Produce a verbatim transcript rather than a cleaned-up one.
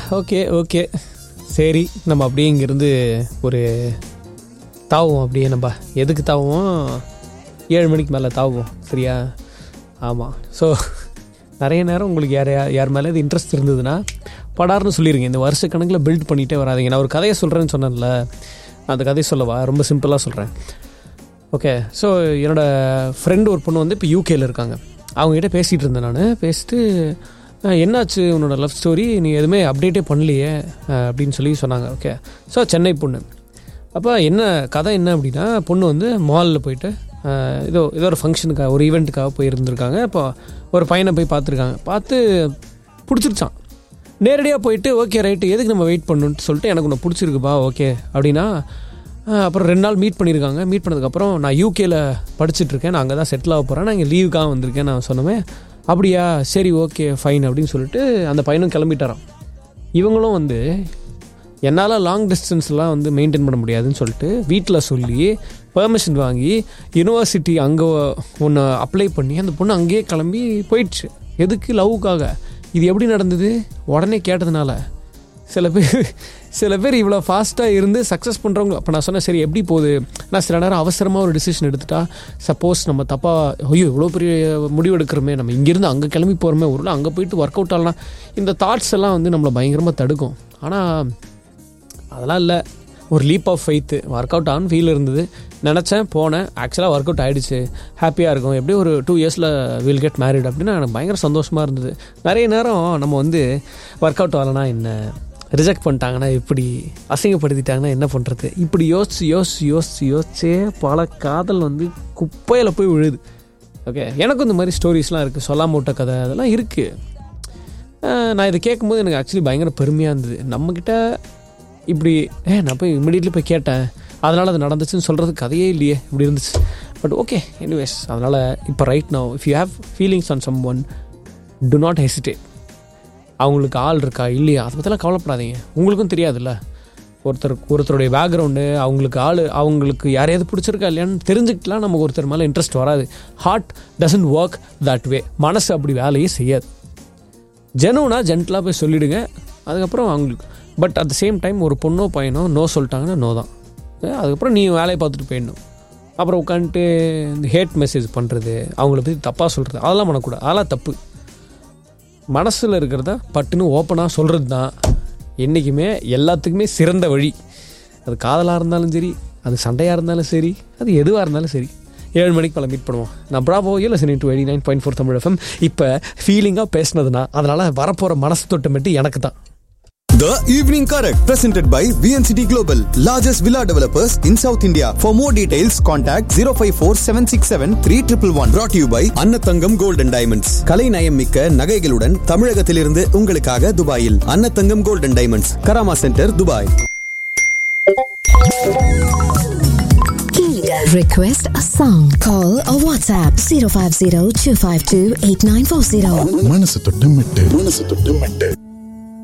Okay okay சரி, நம்ம அப்படியே இங்கேருந்து ஒரு தாவுவோம். அப்படியே நம்ம எதுக்கு தாவுவோம், ஏழு மணிக்கு மேலே தாவுவோம், சரியா? ஆமாம். ஸோ நிறைய நேரம் உங்களுக்கு யார் யார் மேலே இது இன்ட்ரெஸ்ட் இருந்ததுன்னா படார்னு சொல்லிடுங்க. இந்த வருஷ கணக்கில் பில்ட் பண்ணிகிட்டே வராதிங்க. நான் ஒரு கதையை சொல்கிறேன்னு சொன்னேன்ல, அந்த கதையை சொல்லவா? ரொம்ப சிம்பிளாக சொல்கிறேன். ஓகே. ஸோ என்னோடய ஃப்ரெண்டு ஒரு பொண்ணு வந்து இப்போ யூகேயில் இருக்காங்க. அவங்ககிட்ட பேசிகிட்டு இருந்தேன் நான். பேசிட்டு என்னாச்சு உன்னோட லவ் ஸ்டோரி, நீ எதுவுமே அப்டேட்டே பண்ணலையே அப்படின்னு சொல்லி சொன்னாங்க. ஓகே. ஸோ சென்னை பொண்ணு. அப்போ என்ன கதை என்ன அப்படின்னா, பொண்ணு வந்து மாலில் போயிட்டு ஏதோ ஏதோ ஒரு ஃபங்க்ஷனுக்காக ஒரு ஈவெண்ட்டுக்காக போயிருந்துருக்காங்க. இப்போ ஒரு பையனை போய் பார்த்துருக்காங்க. பார்த்து பிடிச்சிருச்சான். நேரடியாக போயிட்டு ஓகே ரைட்டு, எதுக்கு நம்ம வெயிட் பண்ணணுன்ட்டு சொல்லிட்டு எனக்கு ஒன்று பிடிச்சிருக்குப்பா ஓகே அப்படின்னா, அப்புறம் ரெண்டு நாள் மீட் பண்ணியிருக்காங்க. மீட் பண்ணதுக்கப்புறம் நான் யூகேயில் படிச்சுட்ருக்கேன், நான் அங்கே தான் செட்டில் ஆக போகிறேன், நான் இங்கே லீவுக்காக வந்திருக்கேன் நான் சொன்னேன். அப்படியா, சரி ஓகே ஃபைன் அப்படின்னு சொல்லிட்டு அந்த பையனும் கிளம்பிட்டாரான். இவங்களும் வந்து என்னால் லாங் டிஸ்டன்ஸ்லாம் வந்து மெயின்டைன் பண்ண முடியாதுன்னு சொல்லிட்டு வீட்டில் சொல்லி பெர்மிஷன் வாங்கி யூனிவர்சிட்டி அங்கே ஒன்று அப்ளை பண்ணி அந்த பொண்ணு அங்கேயே கிளம்பி போயிடுச்சு. எதுக்கு? லவ்வுக்காக. இது எப்படி நடந்தது? உடனே கேட்டதுனால. சில பேர் சில பேர் இவ்வளோ ஃபாஸ்ட்டாக இருந்து சக்ஸஸ் பண்ணுறவங்க. அப்போ நான் சொன்னேன் சரி எப்படி போகுது, நான் சில நேரம் அவசரமாக ஒரு டிசிஷன் எடுத்துட்டா சப்போஸ் நம்ம தப்பாக ஐயோ இவ்வளோ பெரிய முடிவு எடுக்கிறோமே, நம்ம இங்கேருந்து அங்கே கிளம்பி போகிறோமே, ஒரு அங்கே போயிட்டு ஒர்க் அவுட் ஆகலாம், இந்த தாட்ஸ் எல்லாம் வந்து நம்மளை பயங்கரமாக தடுக்கும். ஆனால் அதெல்லாம் இல்லை, ஒரு leaf of faith. Work out ஆகுன்னு ஃபீல் இருந்தது, நினச்சேன், போனேன், ஆக்சுவலாக ஒர்க் அவுட் ஆகிடுச்சு, ஹாப்பியாக இருக்கும், எப்படியும் ஒரு டூ இயர்ஸில் வில் கெட் மேரிட் அப்படின்னு எனக்கு பயங்கர சந்தோஷமாக இருந்தது. நிறைய நேரம் நம்ம வந்து ஒர்க் அவுட் ஆகலைன்னா என்ன, ரிஜெக்ட் பண்ணிட்டாங்கன்னா எப்படி, அசிங்கப்படுத்திட்டாங்கன்னா என்ன பண்ணுறது, இப்படி யோசிச்சு யோசிச்சு யோசிச்சு யோசிச்சே பல காதல் வந்து குப்பையில் போய் விழுது. ஓகே. எனக்கும் இந்த மாதிரி ஸ்டோரிஸ்லாம் இருக்குது, சொல்லாம விட்ட கதை அதெல்லாம் இருக்குது. நான் இதை கேட்கும்போது எனக்கு ஆக்சுவலி பயங்கர பெருமையாக இருந்தது. நம்மக்கிட்ட இப்படி ஏ நான் போய் இமிடியட்லி போய் கேட்டேன், அதனால் அது நடந்துச்சுன்னு சொல்கிறதுக்கு கதையே இல்லையே, இப்படி இருந்துச்சு. பட் ஓகே எனிவேஸ், அதனால் இப்போ right now if you have feelings on some one, to not hesitate. அவங்களுக்கு ஆள் இருக்கா இல்லையா அதை பற்றிலாம் கவலைப்படாதீங்க. உங்களுக்கும் தெரியாதுல்ல ஒருத்தர் ஒருத்தருடைய பேக்ரவுண்டு, அவங்களுக்கு ஆள், அவங்களுக்கு யாரையாவது பிடிச்சிருக்கா இல்லையான்னு தெரிஞ்சுக்கலாம். நமக்கு ஒருத்தர் மேலே இன்ட்ரெஸ்ட் வராது. Heart doesn't work that way. மனசு அப்படி வேலையே செய்யாது. ஜெனுவனா ஜென்டலாக போய் சொல்லிவிடுங்க. அதுக்கப்புறம் அவங்களுக்கு but at the same time ஒரு பொண்ணோ பையனோ நோ சொல்லிட்டாங்கன்னா நோ தான். அதுக்கப்புறம் நீ வேலையை பார்த்துட்டு போயிடணும். அப்புறம் உட்காந்துட்டு இந்த ஹேட் மெசேஜ் பண்ணுறது, அவங்கள பற்றி தப்பாக சொல்கிறது, அதெல்லாம் பண்ணக்கூடாது. அதெல்லாம் தப்பு. மனசில் இருக்கிறத பட்டுன்னு ஓப்பனாக சொல்கிறது தான் என்றைக்குமே எல்லாத்துக்குமே சிறந்த வழி. அது காதலாக இருந்தாலும் சரி, அது சண்டையாக இருந்தாலும் சரி, அது எதுவாக இருந்தாலும் சரி. ஏழு மணிக்கு பல மீட் பண்ணுவோம். நான் பிராவோ இல்லை cine two eighty nine point four Tamil FM. இப்போ ஃபீலிங்காக பேசினதுனா அதனால் வரப்போகிற மனசு தொட்டு மட்டும் எனக்கு தான். The Evening Correct, presented by V N C T Global, largest villa developers in South India. For more details, contact zero five four seven six seven three one one. Brought to you by Annathangam Gold and Diamonds. கலை நயம் மிக்க நகைகளுடன் தமிழகத்திலிருந்து உங்களுக்காக துபாயில் Annathangam Gold and Diamonds, Karama centre, Dubai. Request a song. Call or WhatsApp zero five zero two five two eight nine four zero. மனசு தொட்டு மெட்டு மனசு தொட்டு மெட்டு